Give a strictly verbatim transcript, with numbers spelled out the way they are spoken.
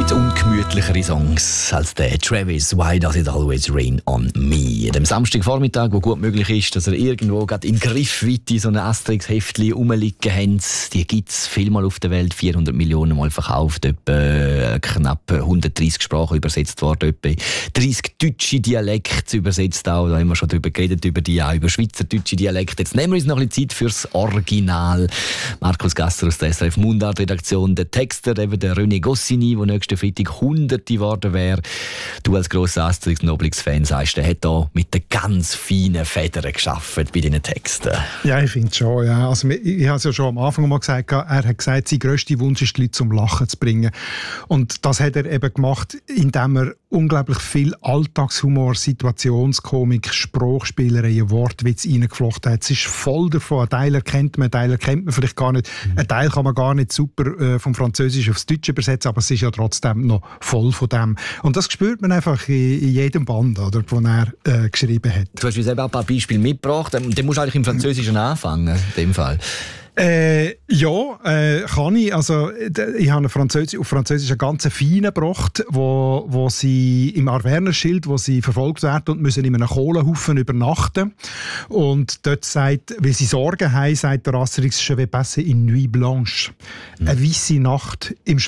gibt ungemütlichere Songs als der Travis «Why Does It Always Rain on Me». Am Samstagvormittag, wo gut möglich ist, dass er irgendwo gerade in Griffweite so ein Asterix-Heftchen rumliegen hat. Die gibt es vielmal auf der Welt, vierhundert Millionen Mal verkauft, etwa knapp hundertdreissig Sprachen übersetzt worden, etwa dreißig deutsche Dialekte übersetzt auch. Da haben wir schon darüber geredet, über die auch über schweizerdeutsche Dialekte. Jetzt nehmen wir uns noch ein bisschen Zeit fürs Original. Markus Gasser aus der S R F Mundart-Redaktion, der Texter, eben der René Goscinny, der nächsten Freitag Hunderte geworden wäre. Du als grosser Asterix-Noblix-Fan sagst, der hat da mit den ganz feinen Federn gearbeitet bei diesen Texten. Ja, ich finde schon. Ja. Also, ich, ich habe es ja schon am Anfang mal gesagt, er hat gesagt, sein grösster Wunsch ist, die Leute zum Lachen zu bringen. Und das hat er eben gemacht, indem er unglaublich viel Alltagshumor, Situationskomik, Sprachspielereien, Wortwitz reingeflochten hat. Es ist voll davon. Ein Teil erkennt man, ein Teil erkennt man vielleicht gar nicht. Mhm. Ein Teil kann man gar nicht super äh, vom Französischen aufs Deutsche übersetzen, aber es ist ja trotzdem noch voll von dem. Und das spürt man einfach in, in jedem Band, oder, den er äh, geschrieben hat. Du hast uns eben auch ein paar Beispiele mitgebracht. Dann musst du eigentlich im Französischen anfangen, in dem Fall. Äh, ja, äh, kann ich. Also, ich habe Französisch, auf Französisch einen ganz feinen gebracht, wo, wo sie im Arvernerschild, wo sie verfolgt werden und müssen in einem Kohlenhaufen übernachten. Und dort sagt, weil sie Sorgen haben, sagt der Asterix, «Je vais passer une nuit blanche». Mhm. Eine weisse Nacht im